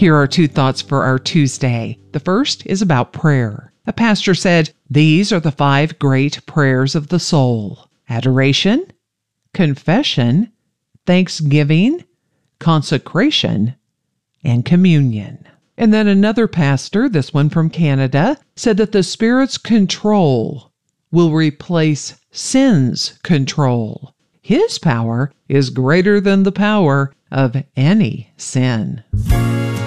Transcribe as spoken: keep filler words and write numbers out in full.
Here are two thoughts for our Tuesday. The first is about prayer. A pastor said, "These are the five great prayers of the soul: adoration, confession, thanksgiving, consecration, and communion." And then another pastor, this one from Canada, said that the Spirit's control will replace sin's control. His power is greater than the power of any sin.